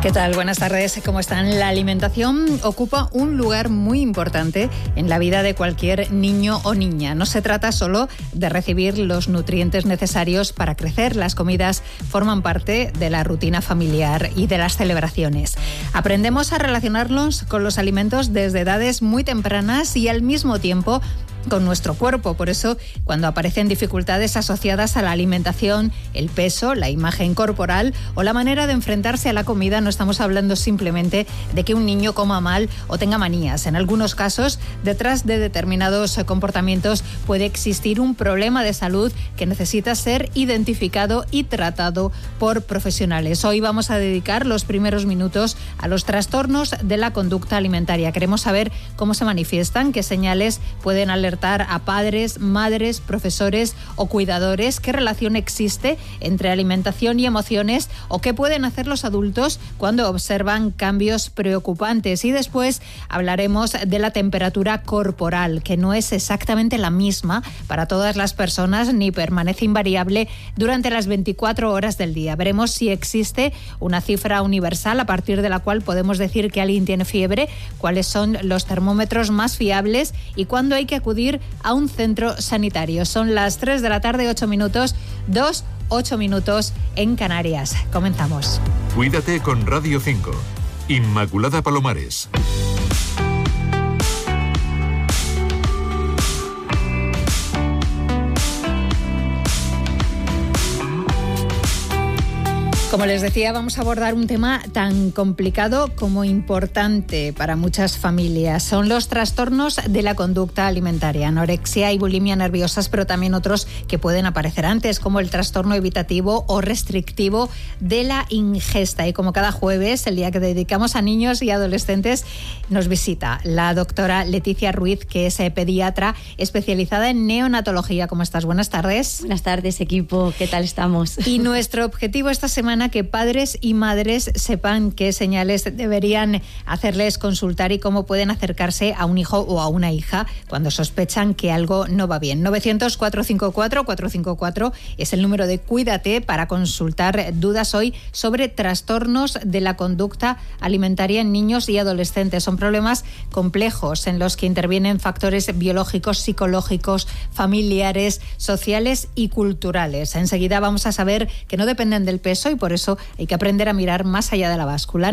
¿Qué tal? Buenas tardes. ¿Cómo están? La alimentación ocupa un lugar muy importante en la vida de cualquier niño o niña. No se trata solo de recibir los nutrientes necesarios para crecer. Las comidas forman parte de la rutina familiar y de las celebraciones. Aprendemos a relacionarnos con los alimentos desde edades muy tempranas y al mismo tiempo con nuestro cuerpo. Por eso, cuando aparecen dificultades asociadas a la alimentación, el peso, la imagen corporal o la manera de enfrentarse a la comida, no estamos hablando simplemente de que un niño coma mal o tenga manías. En algunos casos, detrás de determinados comportamientos puede existir un problema de salud que necesita ser identificado y tratado por profesionales. Hoy vamos a dedicar los primeros minutos a los trastornos de la conducta alimentaria. Queremos saber cómo se manifiestan, qué señales pueden alertar a padres, madres, profesores o cuidadores, qué relación existe entre alimentación y emociones o qué pueden hacer los adultos cuando observan cambios preocupantes. Y después hablaremos de la temperatura corporal, que no es exactamente la misma para todas las personas ni permanece invariable durante las 24 horas del día. Veremos si existe una cifra universal a partir de la cual podemos decir que alguien tiene fiebre, cuáles son los termómetros más fiables y cuándo hay que acudir a un centro sanitario. Son las 3 de la tarde, 8 minutos, 8 minutos en Canarias. Comenzamos. Cuídate con Radio 5. Inmaculada Palomares. Como les decía, vamos a abordar un tema tan complicado como importante para muchas familias. Son los trastornos de la conducta alimentaria, anorexia y bulimia nerviosas, pero también otros que pueden aparecer antes, como el trastorno evitativo o restrictivo de la ingesta. Y como cada jueves, el día que dedicamos a niños y adolescentes, nos visita la doctora Leticia Ruiz, que es pediatra especializada en neonatología. ¿Cómo estás? Buenas tardes. Buenas tardes, equipo. ¿Qué tal estamos? Y nuestro objetivo esta semana, que padres y madres sepan qué señales deberían hacerles consultar y cómo pueden acercarse a un hijo o a una hija cuando sospechan que algo no va bien. 900-454-454 es el número de Cuídate para consultar dudas hoy sobre trastornos de la conducta alimentaria en niños y adolescentes. Son problemas complejos en los que intervienen factores biológicos, psicológicos, familiares, sociales y culturales. Enseguida vamos a saber que no dependen del peso y por eso hay que aprender a mirar más allá de la báscula.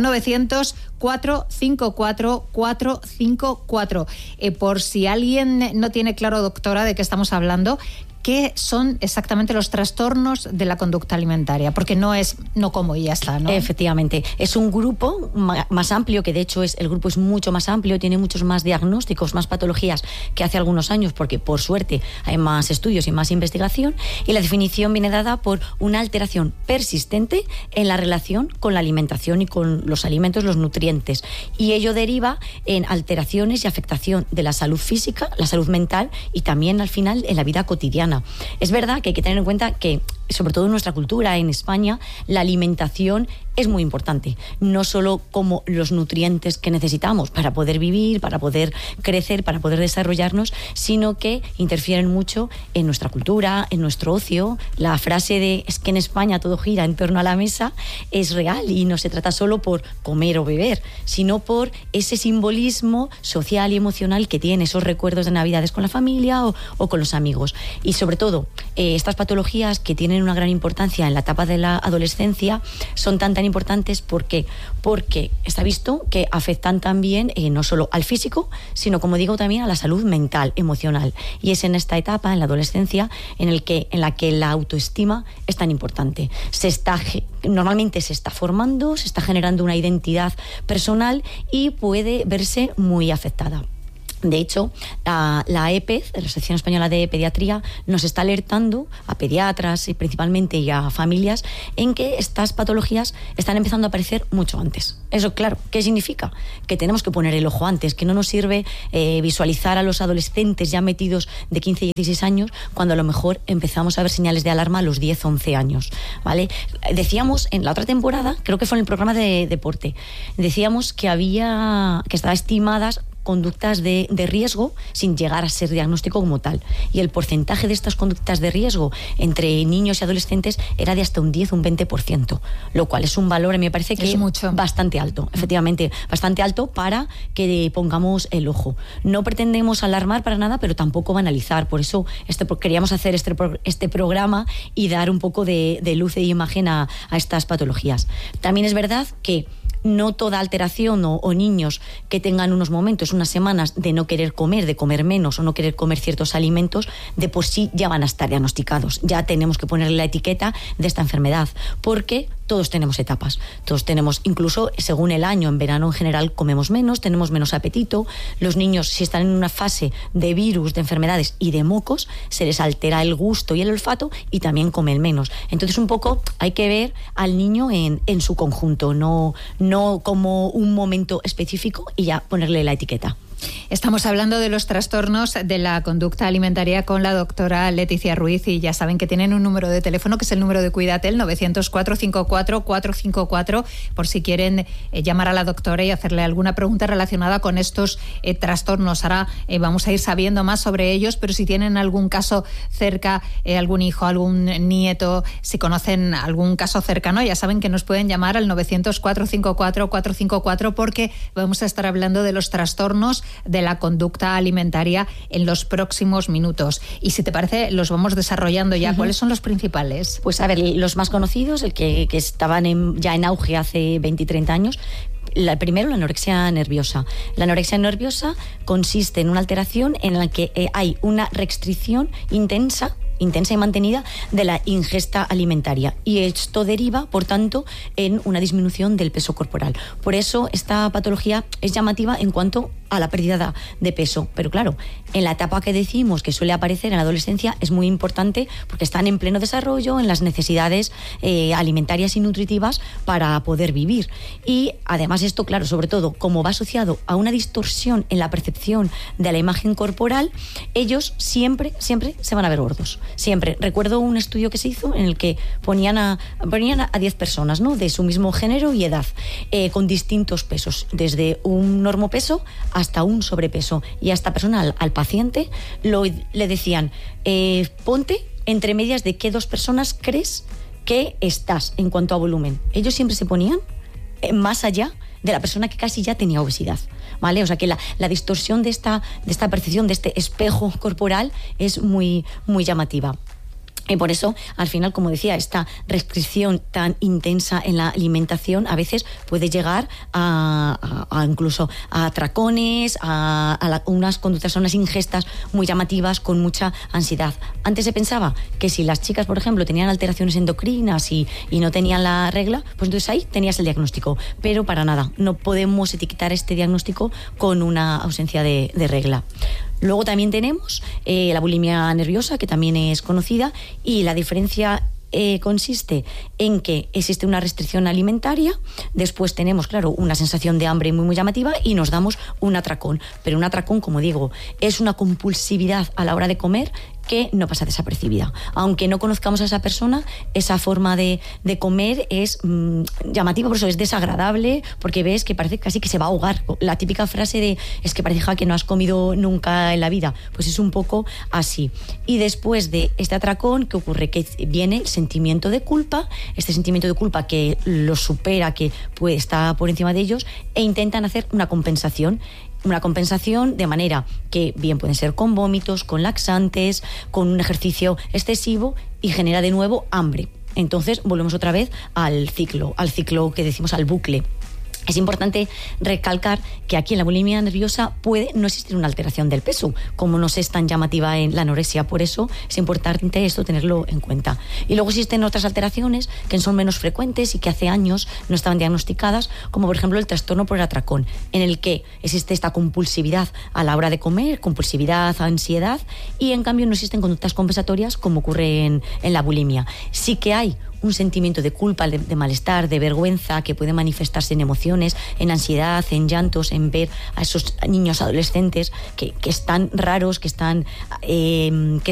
900-454-454. Por si alguien no tiene claro, doctora, de qué estamos hablando, ¿qué son exactamente los trastornos de la conducta alimentaria? Porque no es no como y ya está, ¿no? Efectivamente, es un grupo más amplio, que de hecho el grupo es mucho más amplio, tiene muchos más diagnósticos, más patologías que hace algunos años, porque por suerte hay más estudios y más investigación, y la definición viene dada por una alteración persistente en la relación con la alimentación y con los alimentos, los nutrientes, y ello deriva en alteraciones y afectación de la salud física, la salud mental y también al final en la vida cotidiana. Es verdad que hay que tener en cuenta que, sobre todo en nuestra cultura, en España, la alimentación es muy importante. No solo como los nutrientes que necesitamos para poder vivir, para poder crecer, para poder desarrollarnos, sino que interfieren mucho en nuestra cultura, en nuestro ocio. La frase de es que en España todo gira en torno a la mesa es real y no se trata solo por comer o beber, sino por ese simbolismo social y emocional que tiene, esos recuerdos de Navidades con la familia o con los amigos. Y sobre todo, estas patologías que tienen una gran importancia en la etapa de la adolescencia son tan importantes porque está visto que afectan también no solo al físico, sino, como digo, también a la salud mental, emocional. Y es en esta etapa, en la adolescencia, en la que la autoestima es tan importante. Normalmente se está formando, se está generando una identidad personal y puede verse muy afectada. De hecho, la EPED, la Asociación Española de Pediatría, nos está alertando a pediatras y principalmente y a familias en que estas patologías están empezando a aparecer mucho antes. Eso, claro, ¿qué significa? Que tenemos que poner el ojo antes, que no nos sirve visualizar a los adolescentes ya metidos de 15 y 16 años cuando a lo mejor empezamos a ver señales de alarma a los 10, 11 años, ¿vale? Decíamos en la otra temporada, creo que fue en el programa de deporte, decíamos que estaba estimadas conductas de riesgo sin llegar a ser diagnóstico como tal. Y el porcentaje de estas conductas de riesgo entre niños y adolescentes era de hasta un 10, un 20%, lo cual es un valor, me parece que es mucho. Bastante alto, efectivamente, bastante alto para que pongamos el ojo. No pretendemos alarmar para nada, pero tampoco banalizar. Por eso queríamos hacer este programa y dar un poco de luz e imagen a estas patologías. También es verdad que no toda alteración o niños que tengan unos momentos, unas semanas de no querer comer, de comer menos o no querer comer ciertos alimentos, de por sí ya van a estar diagnosticados. Ya tenemos que ponerle la etiqueta de esta enfermedad, porque todos tenemos etapas. Todos tenemos, incluso según el año, en verano en general comemos menos, tenemos menos apetito. Los niños, si están en una fase de virus, de enfermedades y de mocos, se les altera el gusto y el olfato y también comen menos. Entonces un poco hay que ver al niño en su conjunto, no como un momento específico y ya ponerle la etiqueta. Estamos hablando de los trastornos de la conducta alimentaria con la doctora Leticia Ruiz, y ya saben que tienen un número de teléfono que es el número de Cuidatel, 900-454-454, por si quieren llamar a la doctora y hacerle alguna pregunta relacionada con estos trastornos. Ahora vamos a ir sabiendo más sobre ellos, pero si tienen algún caso cerca, algún hijo, algún nieto, si conocen algún caso cercano, ya saben que nos pueden llamar al 900-454-454, porque vamos a estar hablando de los trastornos de la conducta alimentaria en los próximos minutos. Y si te parece, los vamos desarrollando ya. ¿Cuáles son los principales? Pues a ver, los más conocidos, el que estaban ya en auge hace 20 y 30 años. Primero, la anorexia nerviosa. La anorexia nerviosa consiste en una alteración en la que hay una restricción intensa y mantenida de la ingesta alimentaria, y esto deriva, por tanto, en una disminución del peso corporal. Por eso esta patología es llamativa en cuanto a la pérdida de peso, pero claro, en la etapa que decimos que suele aparecer en la adolescencia es muy importante porque están en pleno desarrollo en las necesidades alimentarias y nutritivas para poder vivir. Y además esto, claro, sobre todo como va asociado a una distorsión en la percepción de la imagen corporal, ellos siempre se van a ver gordos. Siempre. Recuerdo un estudio que se hizo en el que ponían a 10 personas, ¿no?, de su mismo género y edad, con distintos pesos, desde un normopeso hasta un sobrepeso. Y a esta persona, al paciente, le decían, ponte entre medias de qué dos personas crees que estás en cuanto a volumen. Ellos siempre se ponían más allá de la persona que casi ya tenía obesidad, ¿vale? O sea que la distorsión de esta percepción, de este espejo corporal, es muy, muy llamativa. Y por eso, al final, como decía, esta restricción tan intensa en la alimentación a veces puede llegar a incluso a atracones, a unas conductas, a unas ingestas muy llamativas con mucha ansiedad. Antes se pensaba que si las chicas, por ejemplo, tenían alteraciones endocrinas y no tenían la regla, pues entonces ahí tenías el diagnóstico. Pero para nada, no podemos etiquetar este diagnóstico con una ausencia de regla. Luego también tenemos la bulimia nerviosa, que también es conocida, y la diferencia consiste en que existe una restricción alimentaria, después tenemos, claro, una sensación de hambre muy, muy llamativa y nos damos un atracón. Pero un atracón, como digo, es una compulsividad a la hora de comer que no pasa desapercibida. Aunque no conozcamos a esa persona, esa forma de comer es llamativa, por eso es desagradable, porque ves que parece casi que se va a ahogar. La típica frase de, es que parece que no has comido nunca en la vida, pues es un poco así. Y después de este atracón, ¿qué ocurre? Que viene el sentimiento de culpa, este sentimiento de culpa que los supera, que está por encima de ellos, e intentan hacer una compensación de manera que bien pueden ser con vómitos, con laxantes, con un ejercicio excesivo, y genera de nuevo hambre. Entonces volvemos otra vez al ciclo que decimos, al bucle. Es importante recalcar que aquí en la bulimia nerviosa puede no existir una alteración del peso, como no es tan llamativa en la anorexia. Por eso es importante esto tenerlo en cuenta. Y luego existen otras alteraciones que son menos frecuentes y que hace años no estaban diagnosticadas, como por ejemplo el trastorno por el atracón, en el que existe esta compulsividad a la hora de comer, compulsividad, ansiedad, y en cambio no existen conductas compensatorias como ocurre en la bulimia. Sí que hay un sentimiento de culpa, de malestar, de vergüenza, que puede manifestarse en emociones, en ansiedad, en llantos, en ver a esos niños adolescentes que están raros, que